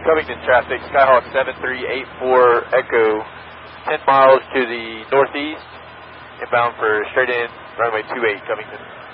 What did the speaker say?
Covington traffic, Skyhawk 7384 Echo, 10 miles to the northeast, inbound for straight in, runway 28, Covington.